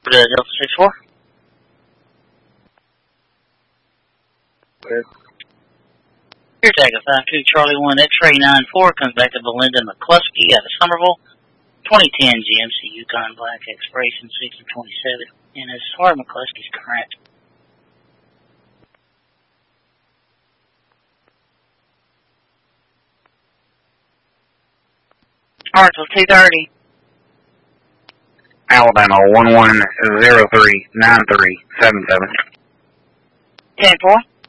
over to Delta 64. Clear. Here, tag of 52 Charlie 1 X-ray 94 comes back to Belinda McCluskey out of Somerville. 2010 GMC Yukon Black expiration 6/27. And as far as McCluskey's current. Alright, so 230. Alabama 11039377. 10-4.